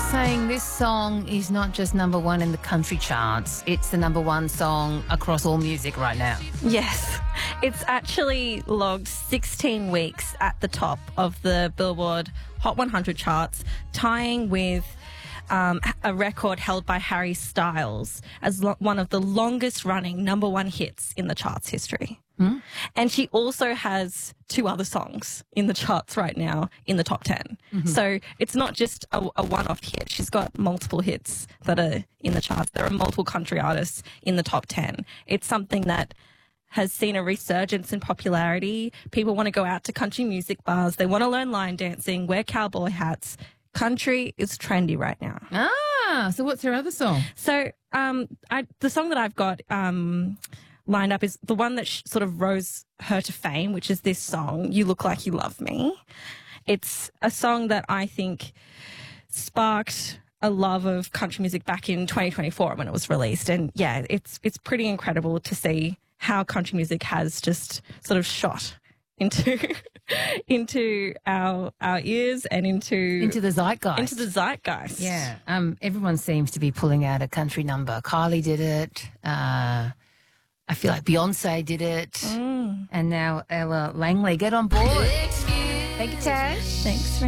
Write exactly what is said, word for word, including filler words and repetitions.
saying this song is not just number one in the country charts, it's the number one song across all music right now. Yes. It's actually logged sixteen weeks at the top of the Billboard Hot one hundred charts, tying with um, a record held by Harry Styles as lo- one of the longest running number one hits in the charts history. Hmm? And she also has two other songs in the charts right now in the top ten. Mm-hmm. So it's not just a, a one-off hit. She's got multiple hits that are in the charts. There are multiple country artists in the top ten. It's something that has seen a resurgence in popularity. People want to go out to country music bars. They want to learn line dancing, wear cowboy hats. Country is trendy right now. Ah, so what's her other song? So um, I, the song that I've got um, lined up is the one that sh- sort of rose her to fame, which is this song, You Look Like You Love Me. It's a song that I think sparked a love of country music back in twenty twenty-four when it was released. And yeah, it's it's pretty incredible to see how country music has just sort of shot into into our our ears and into Into the zeitgeist. into the zeitgeist. Yeah. Um, everyone seems to be pulling out a country number. Kylie did it. Uh, I feel like Beyonce did it. Mm. And now Ella Langley. Get on board. Thank you, Tash. Thanks,